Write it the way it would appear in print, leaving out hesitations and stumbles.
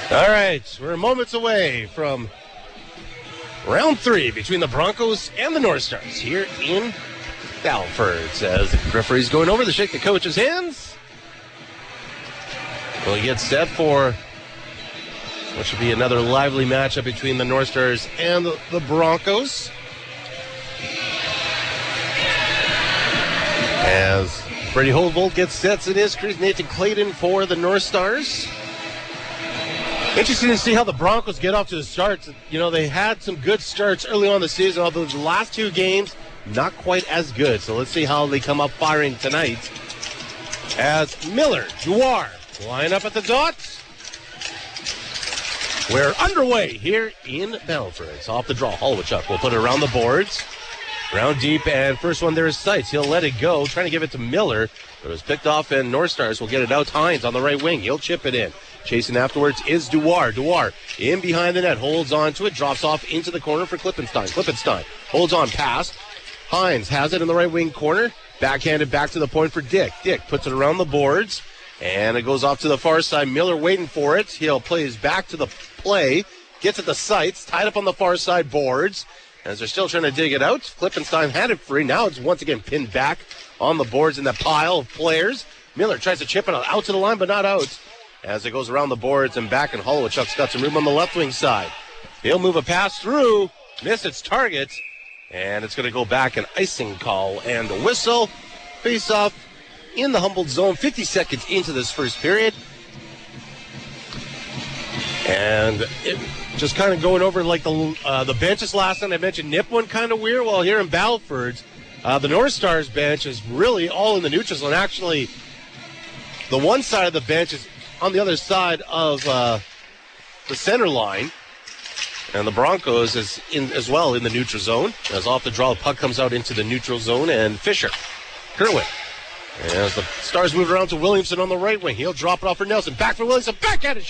All right, we're moments away from round 3 between the Broncos and the North Stars here in Battleford. As the referee's going over to shake the coach's hands, we'll get set for what should be another lively matchup between the North Stars and the Broncos. As Brady Holvold gets sets in his crease, Nathan Clayton for the North Stars. Interesting to see how the Broncos get off to the starts. You know, they had some good starts early on in the season, although the last 2 games, not quite as good. So let's see how they come up firing tonight. As Miller, Dewar line up at the dot. We're underway here in Battleford. It's off the draw. Holowachuk will put it around the boards. Round deep, and first one there is Seitz. He'll let it go, trying to give it to Miller. But it was picked off, and North Stars will get it out. Hines on the right wing. He'll chip it in. Chasing afterwards is Dewar. Dewar in behind the net, holds on to it, drops off into the corner for Klippenstein. Klippenstein holds on, pass. Hines has it in the right wing corner. Backhanded back to the point for Dick. Dick puts it around the boards, and it goes off to the far side. Miller waiting for it. He'll play his back to the play. Gets at the sights, tied up on the far side boards. As they're still trying to dig it out, Klippenstein had it free. Now it's once again pinned back on the boards in that pile of players. Miller tries to chip it out to the line, but not out. As it goes around the boards and back, and Holowachuk's got some room on the left wing side. He'll move a pass through, miss its target, and it's going to go back, an icing call and a whistle. Face off in the Humboldt zone, 50 seconds into this first period. And just kind of going over like the benches last night. I mentioned Nip went kind of weird. Well, here in Battleford, the North Stars bench is really all in the neutral zone. Actually, the one side of the bench is on the other side of the center line. And the Broncos is in as well in the neutral zone. As off the draw, the puck comes out into the neutral zone, and Fisher, Kerwin. As the Stars move around to Williamson on the right wing. He'll drop it off for Nelson. Back for Williamson. Back at it.